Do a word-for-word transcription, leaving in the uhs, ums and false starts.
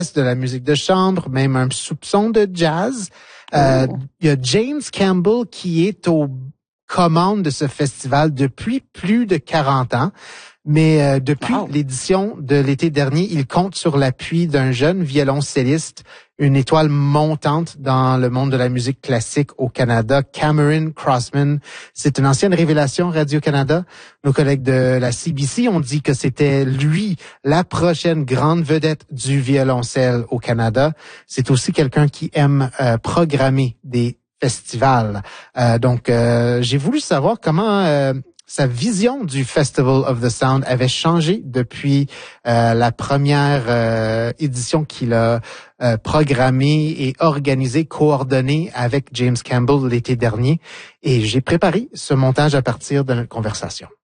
de la musique de chambre, même un soupçon de jazz. Euh, Oh. Il y a James Campbell qui est aux commandes de ce festival depuis plus de quarante ans. Mais euh, depuis Wow. l'édition de l'été dernier, il compte sur l'appui d'un jeune violoncelliste, une étoile montante dans le monde de la musique classique au Canada, Cameron Crossman. C'est une ancienne révélation Radio-Canada. Nos collègues de la C B C ont dit que c'était lui, la prochaine grande vedette du violoncelle au Canada. C'est aussi quelqu'un qui aime euh, programmer des festivals. Euh, donc, euh, j'ai voulu savoir comment... Euh, sa vision du Festival of the Sound avait changé depuis euh, la première euh, édition qu'il a euh, programmée et organisée, coordonnée avec James Campbell l'été dernier. Et j'ai préparé ce montage à partir de notre conversation.